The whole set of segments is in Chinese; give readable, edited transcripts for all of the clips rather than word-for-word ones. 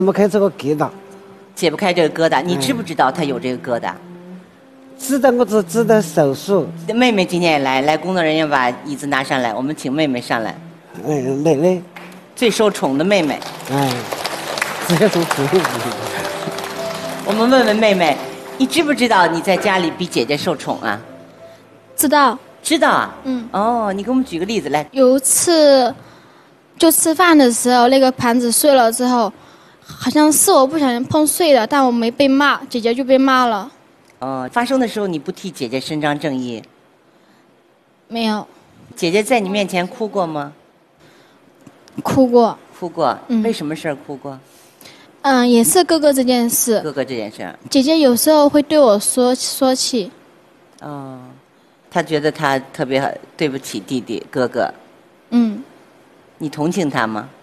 没开这个疙瘩， 解不开这个疙瘩。你知不知道他有这个疙瘩？ 知道，我只知道手术。 妹妹今天也来，工作人员把椅子拿上来，我们请妹妹上来。 妹妹， 最受宠的妹妹。 这个都知道。 我们问问妹妹，你知不知道你在家里比姐姐受宠啊？ 知道。 知道啊。 哦， 你给我们举个例子来。 有一次，就吃饭的时候，那个盘子碎了之后，好像是我不小心碰碎了，但我没被骂，姐姐就被骂了。 发生的时候你不替姐姐伸张正义？ 没有。 姐姐在你面前哭过吗？ 哭过。 哭过。为什么事儿哭过？ 也是哥哥这件事。 哥哥这件事。 姐姐有时候会对我说起。 她觉得她特别对不起弟弟哥哥。你同情她吗？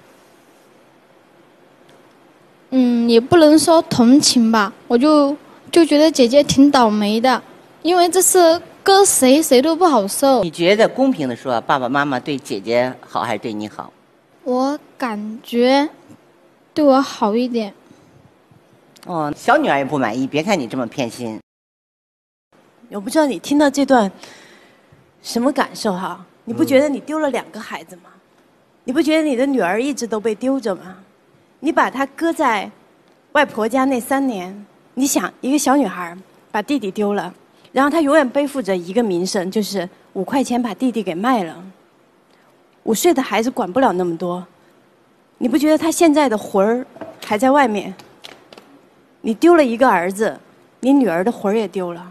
也不能说同情吧，我就觉得姐姐挺倒霉的，因为这是搁谁都不好受。 你觉得公平的说，爸爸妈妈对姐姐好还是对你好？ 我感觉对我好一点。 小女儿也不满意，别看你这么偏心。 我不知道你听到这段什么感受哈？你不觉得你丢了2个孩子吗？你不觉得你的女儿一直都被丢着吗？你把她搁在外婆家那3年，你想一个小女孩把弟弟丢了，然后她永远背负着一个名声，就是5块钱把弟弟给卖了。5岁的孩子管不了那么多，你不觉得他现在的魂儿还在外面？你丢了一个儿子，你女儿的魂儿也丢了。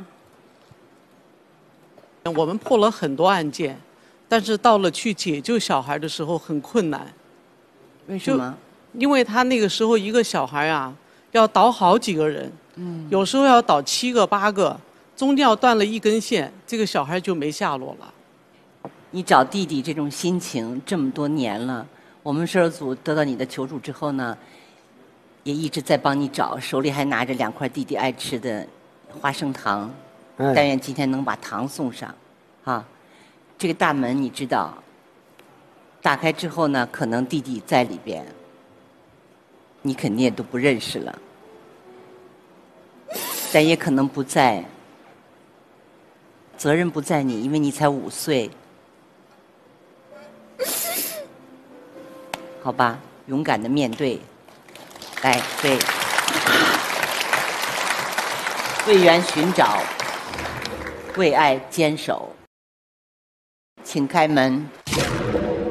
我们破了很多案件，但是到了去解救小孩的时候很困难。 为什么？ 因为他那个时候一个小孩啊，要倒好几个人，有时候要倒7个8个，中间要断了一根线，这个小孩就没下落了。 你找弟弟这种心情这么多年了，我们摄制组得到你的求助之后呢，也一直在帮你找，手里还拿着2块弟弟爱吃的花生糖，但愿今天能把糖送上，这个大门你知道，打开之后呢，可能弟弟在里边，你肯定也都不认识了，但也可能不在，责任不在你，因为你才5岁。好吧，勇敢的面对，来，对，为缘寻找，为爱坚守，请开门。